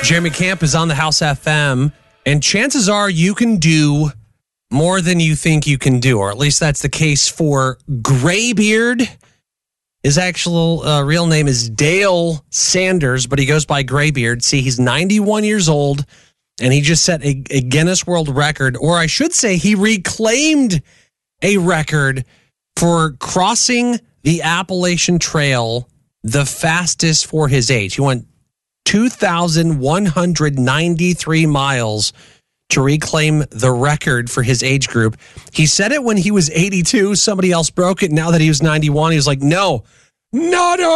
Jeremy Camp is on the House FM, and chances are you can do more than you think you can do, or at least that's the case for Graybeard. His actual real name is Dale Sanders, but he goes by Graybeard. See, he's 91 years old, and he just set a Guinness World Record, or I should say he reclaimed a record for crossing the Appalachian Trail the fastest for his age. He went 2,193 miles to reclaim the record for his age group. He said it when he was 82. Somebody else broke it. Now that he was 91, he was like, no,